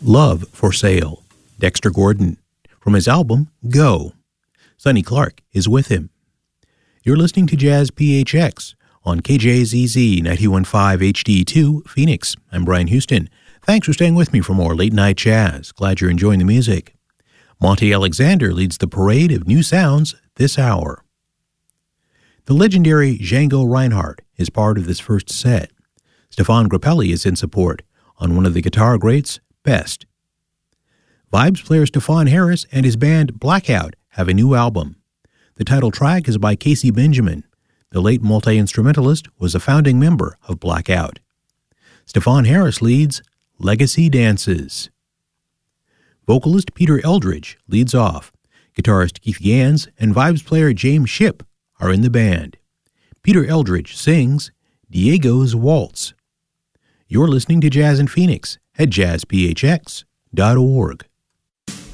Love for Sale, Dexter Gordon, from his album Go. Sonny Clark is with him. You're listening to Jazz PHX on KJZZ 91.5 HD2 Phoenix. I'm Brian Houston. Thanks for staying with me for more late night jazz. Glad you're enjoying the music. Monty Alexander leads the parade of new sounds this hour. The legendary Django Reinhardt is part of this first set. Stefan Grappelli is in support on one of the guitar greats' best. Vibes player Stefan Harris and his band Blackout have a new album. The title track is by Casey Benjamin. The late multi-instrumentalist was a founding member of Blackout. Stefan Harris leads Legacy Dances. Vocalist Peter Eldridge leads off. Guitarist Keith Gans and vibes player James Shipp are in the band. Peter Eldridge sings Diego's Waltz. You're listening to Jazz in Phoenix at jazzphx.org.